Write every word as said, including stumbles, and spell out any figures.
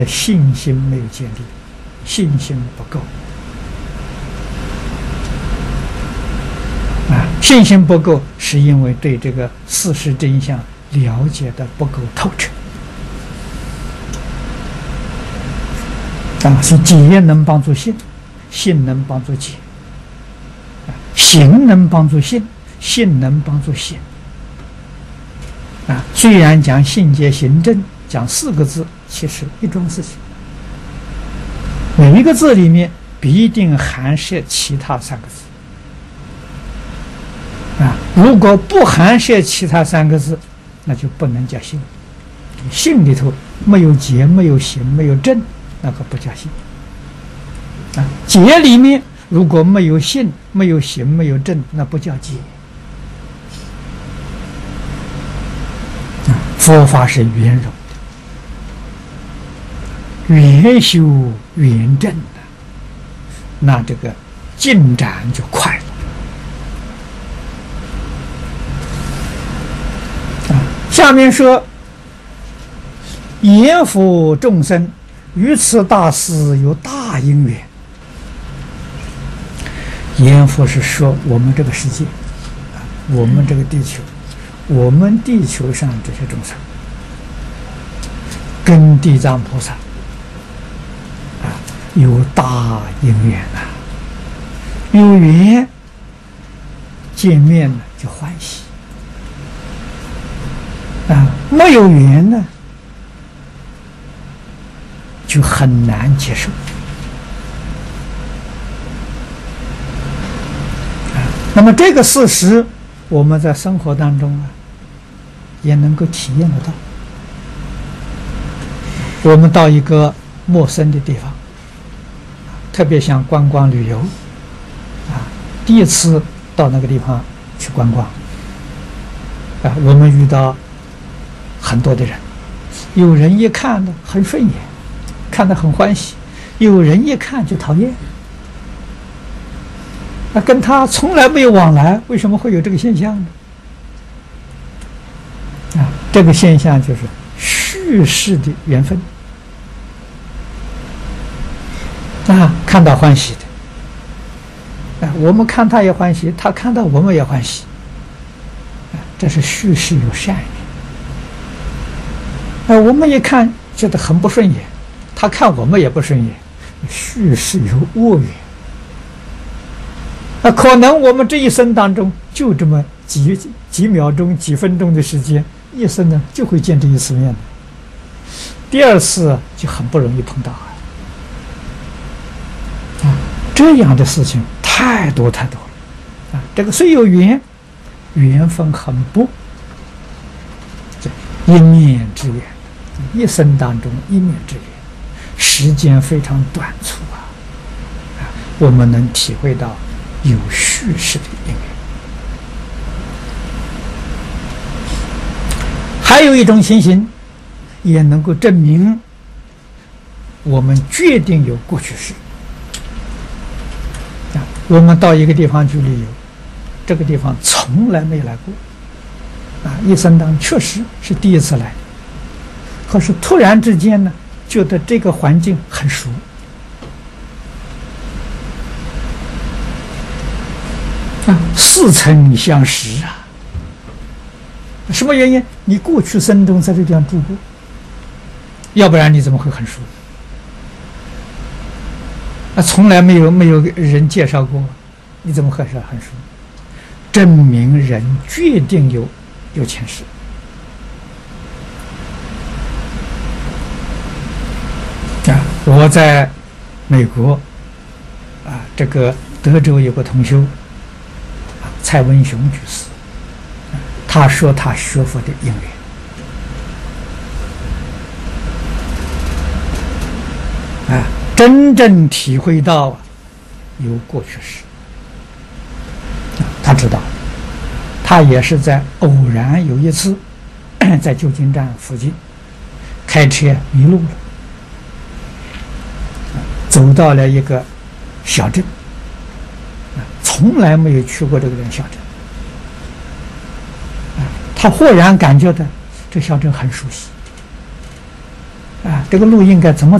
信心没有建立，信心不够啊！信心不够，是因为对这个事实真相了解的不够透彻啊！是解能帮助信，信能帮助解，行能帮助信，信能帮助行啊！虽然讲信解行证，讲四个字。其实一桩事情，每一个字里面必定含摄其他三个字啊！如果不含摄其他三个字，那就不能叫信。信里头没有解，没有行，没有证，那个不叫信啊！解里面如果没有信，没有行，没有证，那不叫解啊！佛法是圆融。圆修圆证的，那这个进展就快了。啊，下面说，言佛众生于此大事有大因缘。言佛是说我们这个世界，啊，我们这个地球，我们地球上这些众生，跟地藏菩萨。有大因缘啊，有缘见面呢就欢喜啊，没有缘呢就很难接受啊。那么这个事实，我们在生活当中啊也能够体验得到。我们到一个陌生的地方。特别像观光旅游啊，第一次到那个地方去观光啊，我们遇到很多的人，有人一看呢很顺眼，看得很欢喜；有人一看就讨厌，那跟他从来没有往来，为什么会有这个现象呢？啊，这个现象就是续世的缘分。啊，看到欢喜的，啊，我们看他也欢喜，他看到我们也欢喜，啊，这是续世有善缘。啊，我们一看觉得很不顺眼，他看我们也不顺眼，续世有恶缘。啊，可能我们这一生当中就这么几几秒钟、几分钟的时间，一生呢就会见这一次面，第二次就很不容易碰到。这样的事情太多太多了啊！这个虽有缘，缘分很薄，一面之缘，一生当中一面之缘，时间非常短促啊！啊，我们能体会到有续世的因缘。还有一种情形，也能够证明我们决定有过去式。我们到一个地方去旅游，这个地方从来没来过，啊，一生当中确实是第一次来，可是突然之间呢，觉得这个环境很熟，啊，似曾相识啊。什么原因？你过去生中在这地方住过，要不然你怎么会很熟？啊，从来没有没有人介绍过，你怎么会是很熟？证明人决定有有前世。啊，我在美国啊，这个德州有个同修啊，蔡文雄居士，啊，他说他学佛的因缘。啊，真正体会到有过去式，他知道，他也是在偶然有一次在旧金山附近开车迷路了，走到了一个小镇，从来没有去过这个小镇，他忽然感觉到这小镇很熟悉， 啊，这个路应该怎么